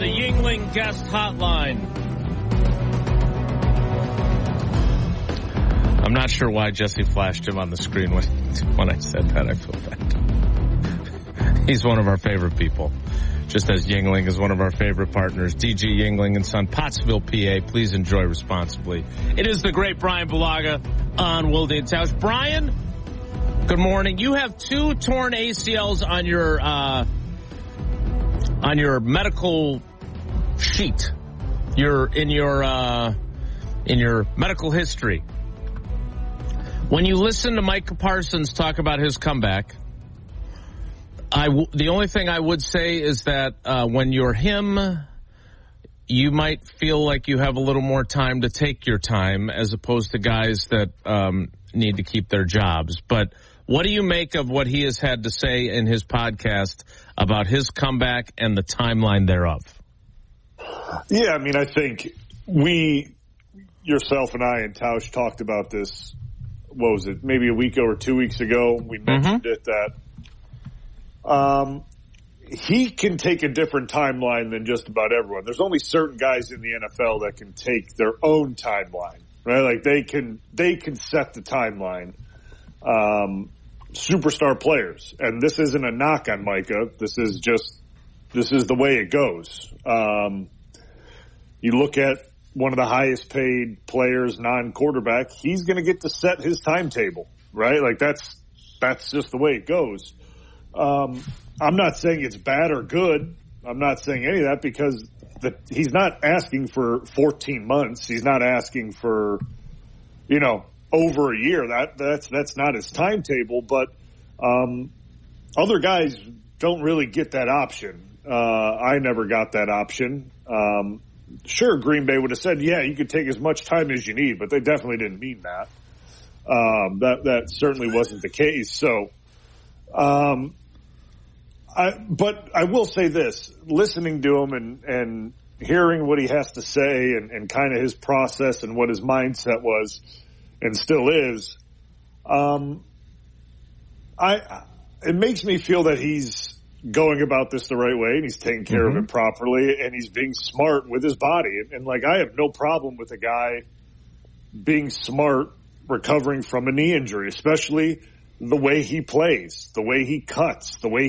the Yuengling guest hotline. I'm not sure why Jesse flashed him on the screen when I said that. I feel bad. He's one of our favorite people, just as Yuengling is one of our favorite partners. DG Yuengling and Son, Pottsville, PA. Please enjoy responsibly. It is the great Brian Bulaga on Wilde and Tausch. Brian, good morning. You have 2 torn ACLs on your medical sheet. You're in your medical history. When you listen to Micah Parsons talk about his comeback, the only thing I would say is that when you're him, you might feel like you have a little more time to take your time as opposed to guys that need to keep their jobs. But what do you make of what he has had to say in his podcast about his comeback and the timeline thereof? Yeah, I mean, I think yourself and I and Tausch talked about this, what was it, maybe a week or 2 weeks ago. We mentioned it that he can take a different timeline than just about everyone. There's only certain guys in the NFL that can take their own timeline, right? Like they can set the timeline. Superstar players, and this isn't a knock on Micah. This is the way it goes. You look at one of the highest paid players, non-quarterback, he's going to get to set his timetable, right? Like that's just the way it goes. I'm not saying it's bad or good. I'm not saying any of that because he's not asking for 14 months. He's not asking for, over a year. That's not his timetable, but other guys don't really get that option. I never got that option. Sure, Green Bay would have said, yeah, you could take as much time as you need, but they definitely didn't mean that. That certainly wasn't the case. So, but I will say this, listening to him and hearing what he has to say and kind of his process and what his mindset was and still is, it makes me feel that he's going about this the right way and he's taking care of it properly and he's being smart with his body. And like, I have no problem with a guy being smart, recovering from a knee injury, especially the way he plays, the way he cuts, the way